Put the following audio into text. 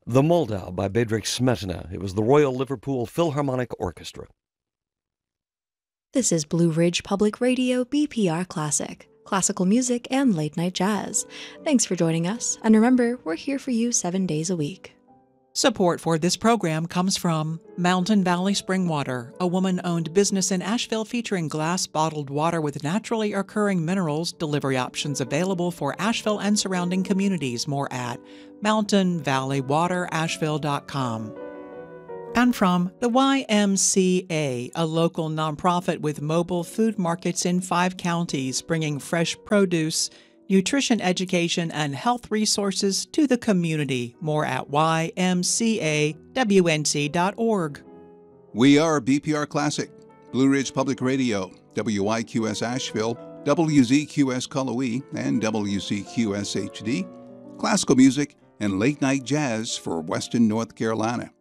The Moldau by Bedřich Smetana. It was the Royal Liverpool Philharmonic Orchestra. This is Blue Ridge Public Radio BPR Classic, classical music and late-night jazz. Thanks for joining us, and remember, we're here for you 7 days a week. Support for this program comes from Mountain Valley Spring Water, a woman-owned business in Asheville featuring glass bottled water with naturally occurring minerals. Delivery options available for Asheville and surrounding communities. More at mountainvalleywaterasheville.com. And from the YMCA, a local nonprofit with mobile food markets in 5 counties, bringing fresh produce, nutrition education, and health resources to the community. More at ymcawnc.org. We are BPR Classic, Blue Ridge Public Radio, WIQS Asheville, WZQS Cullowhee, and WCQS HD, classical music and late-night jazz for Western North Carolina.